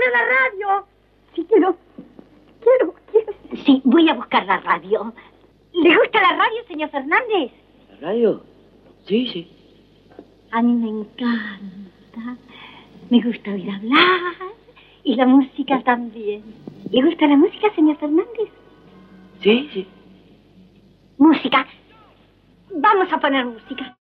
poner la radio. Sí, quiero. Sí, voy a buscar la radio. ¿Le gusta la radio, señor Fernández? ¿La radio? Sí, sí. A mí me encanta. Me gusta oír hablar. Y la música también. ¿Le gusta la música, señor Fernández? Sí, sí. Música. Vamos a poner música.